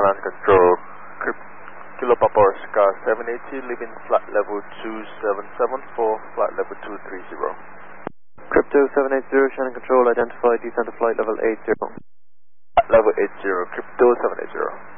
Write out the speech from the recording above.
Land Control, Kilo Papa Oscar 780, leaving flight level 2774, flight level 230. Crypto 780, Shannon Control, identify descent to flight level 80. Level 80, Crypto 780.